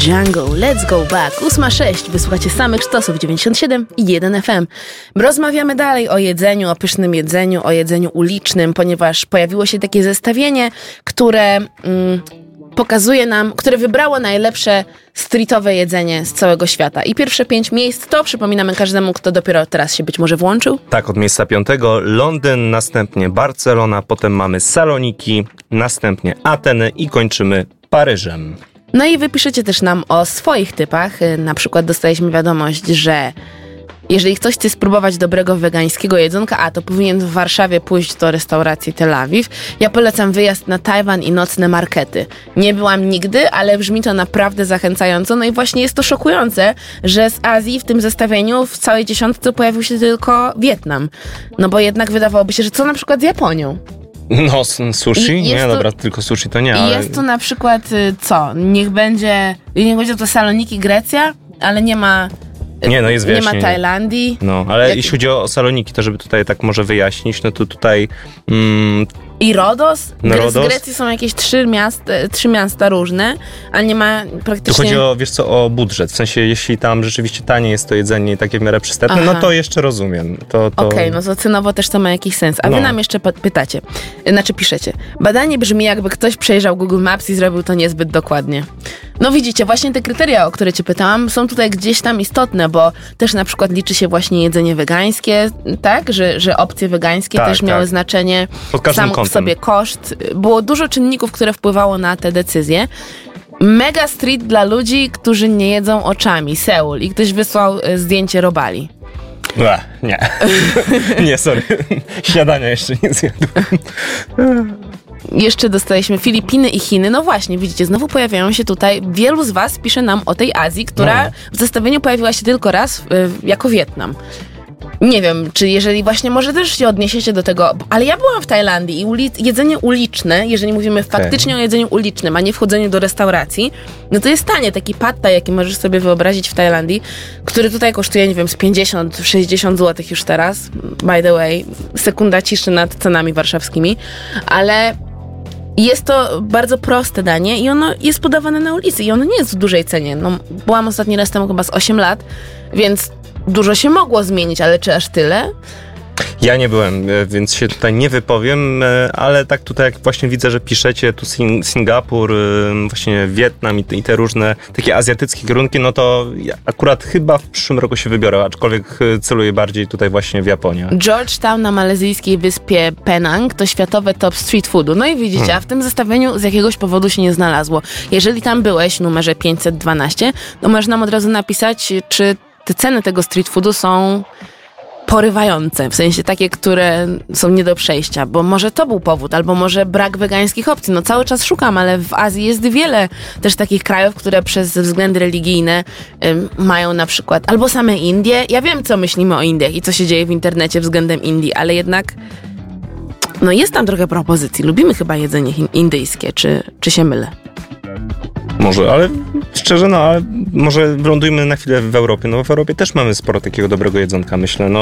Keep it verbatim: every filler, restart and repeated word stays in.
Django, Let's Go Back, ósma sześć, wysłuchacie samych sztosów dziewięćdziesiąt siedem i jeden F M. Rozmawiamy dalej o jedzeniu, o pysznym jedzeniu, o jedzeniu ulicznym, ponieważ pojawiło się takie zestawienie, które mm, pokazuje nam, które wybrało najlepsze streetowe jedzenie z całego świata. I pierwsze pięć miejsc to przypominamy każdemu, kto dopiero teraz się być może włączył. Tak, od miejsca piątego Londyn, następnie Barcelona, potem mamy Saloniki, następnie Ateny i kończymy Paryżem. No i wy piszecie też nam o swoich typach. Na przykład dostaliśmy wiadomość, że jeżeli ktoś chce spróbować dobrego wegańskiego jedzonka, a to powinien w Warszawie pójść do restauracji Tel Awiw. Ja polecam wyjazd na Tajwan i nocne markety. Nie byłam nigdy, ale brzmi to naprawdę zachęcająco. No i właśnie jest to szokujące, że z Azji w tym zestawieniu w całej dziesiątce pojawił się tylko Wietnam. No bo jednak wydawałoby się, że co na przykład z Japonią? No, sushi? Nie, to, dobra, tylko sushi to nie, I ale... jest tu na przykład, co? Niech będzie, niech będzie to Saloniki, Grecja, ale nie ma... Nie, no jest Nie wyjaśnienie. ma Tajlandii. No, ale Jak... jeśli chodzi o Saloniki, to żeby tutaj tak może wyjaśnić, no to tutaj... Mm, I Rodos? No, Gre- Rodos? Z Grecji są jakieś trzy miasta, trzy miasta różne, ale nie ma praktycznie... Tu chodzi o, wiesz co, o budżet. W sensie, jeśli tam rzeczywiście tanie jest to jedzenie i takie w miarę przystępne, Aha. no to jeszcze rozumiem. To, to... Okej, okay, no to cenowo też to ma jakiś sens. A no. wy nam jeszcze pytacie, znaczy piszecie. Badanie brzmi, jakby ktoś przejrzał Google Maps i zrobił to niezbyt dokładnie. No widzicie, właśnie te kryteria, o które cię pytałam, są tutaj gdzieś tam istotne, bo też na przykład liczy się właśnie jedzenie wegańskie, tak? Że, że opcje wegańskie tak, też miały tak. znaczenie. Pod każdym Sam w kątem. sobie koszt. Było dużo czynników, które wpływało na te decyzje. Mega street dla ludzi, którzy nie jedzą oczami. Seul. I ktoś wysłał zdjęcie robali. Ue, nie. nie, sorry. Śniadania jeszcze nie zjadłem. Jeszcze dostaliśmy Filipiny i Chiny. No właśnie, widzicie, znowu pojawiają się tutaj. Wielu z was pisze nam o tej Azji, która no. w zestawieniu pojawiła się tylko raz y, jako Wietnam. Nie wiem, czy jeżeli właśnie może też się odniesiecie do tego, ale ja byłam w Tajlandii i uli- jedzenie uliczne, jeżeli mówimy faktycznie okay. o jedzeniu ulicznym, a nie wchodzeniu do restauracji, no to jest tanie. Taki pad thai, jaki możesz sobie wyobrazić w Tajlandii, który tutaj kosztuje, nie wiem, z pięćdziesiąt sześćdziesiąt złotych już teraz. By the way, sekunda ciszy nad cenami warszawskimi, ale... Jest to bardzo proste danie i ono jest podawane na ulicy i ono nie jest w dużej cenie. No, byłam ostatni raz temu chyba z osiem lat, więc dużo się mogło zmienić, ale czy aż tyle? Ja nie byłem, więc się tutaj nie wypowiem, ale tak tutaj jak właśnie widzę, że piszecie tu Sing- Singapur, właśnie Wietnam i te, i te różne takie azjatyckie kierunki, no to ja akurat chyba w przyszłym roku się wybiorę, aczkolwiek celuję bardziej tutaj właśnie w Japonię. Georgetown na malezyjskiej wyspie Penang to światowe top street foodu. No i widzicie, hmm. a w tym zestawieniu z jakiegoś powodu się nie znalazło. Jeżeli tam byłeś, numerze pięćset dwanaście, to możesz nam od razu napisać, czy te ceny tego street foodu są... porywające, w sensie takie, które są nie do przejścia, bo może to był powód, albo może brak wegańskich opcji. No cały czas szukam, ale w Azji jest wiele też takich krajów, które przez względy religijne ym, mają na przykład, albo same Indie. Ja wiem, co myślimy o Indiach i co się dzieje w internecie względem Indii, ale jednak no jest tam trochę propozycji. Lubimy chyba jedzenie indyjskie, czy, czy się mylę? Może, ale szczerze, no, ale może wylądujmy na chwilę w Europie. No w Europie też mamy sporo takiego dobrego jedzonka, myślę. No